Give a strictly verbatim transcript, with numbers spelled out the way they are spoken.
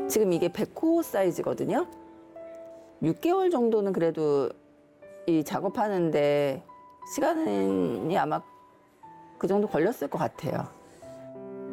지금 이게 백 호 사이즈거든요. 육 개월 정도는 그래도 이 작업하는데 시간이 아마 그 정도 걸렸을 것 같아요.